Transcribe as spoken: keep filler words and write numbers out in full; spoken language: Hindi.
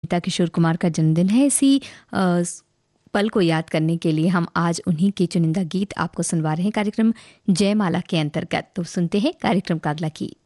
गीता किशोर कुमार का जन्मदिन है। इसी अ, पल को याद करने के लिए हम आज उन्हीं के चुनिंदा गीत आपको सुनवा रहे हैं कार्यक्रम जयमाला के अंतर्गत। तो सुनते हैं कार्यक्रम का अगला गीत।